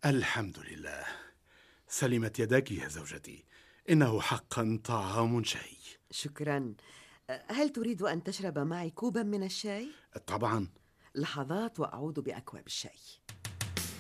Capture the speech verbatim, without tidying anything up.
الحمد لله. سلمت يداك يا زوجتي، إنه حقا طعام شهي. شكرا. هل تريد أن تشرب معي كوبا من الشاي؟ طبعا. لحظات وأعود بأكواب الشاي.